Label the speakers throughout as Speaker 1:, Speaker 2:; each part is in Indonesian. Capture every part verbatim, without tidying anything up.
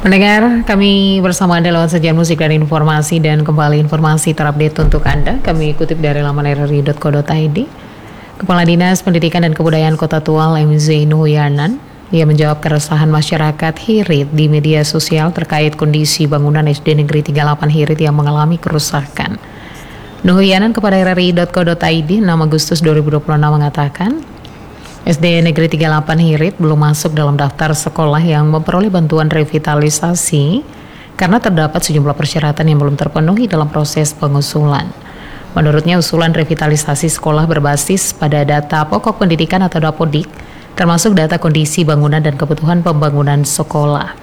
Speaker 1: Pendengar, kami bersama Anda lewat sajian musik dan informasi, dan kembali informasi terupdate untuk Anda. Kami kutip dari laman r r i dot co dot i d. Kepala Dinas Pendidikan dan Kebudayaan Kota Tual M. Zainuyanan, ia menjawab keresahan masyarakat Hirit di media sosial terkait kondisi bangunan S D Negeri tiga puluh delapan Hirit yang mengalami kerusakan. Nuhuyanan kepada r r i dot co dot i d enam Agustus dua ribu dua puluh enam mengatakan, S D Negeri tiga puluh delapan Hirit belum masuk dalam daftar sekolah yang memperoleh bantuan revitalisasi karena terdapat sejumlah persyaratan yang belum terpenuhi dalam proses pengusulan. Menurutnya, usulan revitalisasi sekolah berbasis pada data pokok pendidikan atau Dapodik, termasuk data kondisi bangunan dan kebutuhan pembangunan sekolah.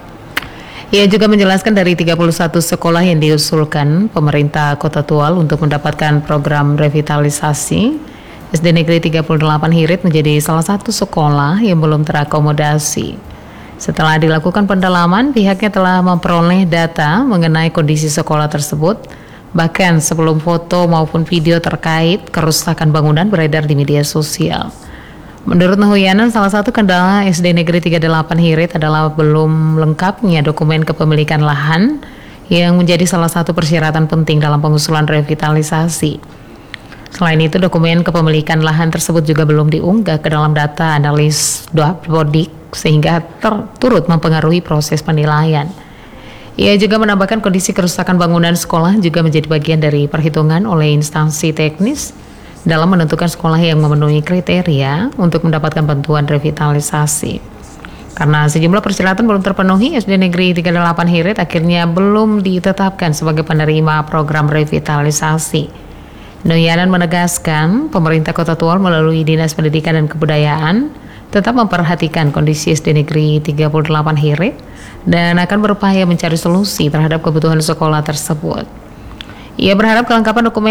Speaker 1: Ia juga menjelaskan dari tiga puluh satu sekolah yang diusulkan pemerintah Kota Tual untuk mendapatkan program revitalisasi, S D Negeri tiga puluh delapan Hirit menjadi salah satu sekolah yang belum terakomodasi. Setelah dilakukan pendalaman, pihaknya telah memperoleh data mengenai kondisi sekolah tersebut, bahkan sebelum foto maupun video terkait kerusakan bangunan beredar di media sosial. Menurut Nuhuyanan, salah satu kendala S D Negeri tiga puluh delapan Hirit adalah belum lengkapnya dokumen kepemilikan lahan yang menjadi salah satu persyaratan penting dalam pengusulan revitalisasi. Selain itu, dokumen kepemilikan lahan tersebut juga belum diunggah ke dalam data analis Dapodik sehingga ter- turut mempengaruhi proses penilaian. Ia juga menambahkan kondisi kerusakan bangunan sekolah juga menjadi bagian dari perhitungan oleh instansi teknis dalam menentukan sekolah yang memenuhi kriteria untuk mendapatkan bantuan revitalisasi. Karena sejumlah persyaratan belum terpenuhi, S D Negeri tiga puluh delapan Hirit akhirnya belum ditetapkan sebagai penerima program revitalisasi. Nuhuyanan menegaskan, pemerintah Kota Tual melalui Dinas Pendidikan dan Kebudayaan tetap memperhatikan kondisi S D Negeri tiga puluh delapan Hirit dan akan berupaya mencari solusi terhadap kebutuhan sekolah tersebut. Ia berharap kelengkapan dokumen